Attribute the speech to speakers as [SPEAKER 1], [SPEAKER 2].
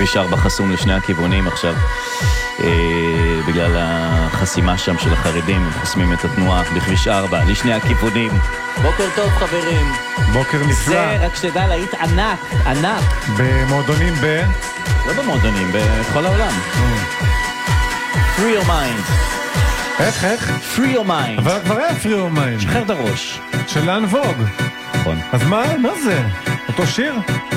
[SPEAKER 1] כביש 4 חסום לשני הכיוונים עכשיו, בגלל החסימה שם של החרדים, הם חוסמים את התנועה בכביש 4 לשני הכיוונים. בוקר טוב חברים.
[SPEAKER 2] בוקר נפלא.
[SPEAKER 1] זה רק שתדע להיט ענק, ענק.
[SPEAKER 2] במועדונים
[SPEAKER 1] לא במועדונים, בכל העולם. Free your mind.
[SPEAKER 2] איך?
[SPEAKER 1] Free your mind.
[SPEAKER 2] אבל כבר היה free your mind.
[SPEAKER 1] שחרר את הראש.
[SPEAKER 2] של לאן ווג.
[SPEAKER 1] נכון.
[SPEAKER 2] אז מה זה? אותו שיר?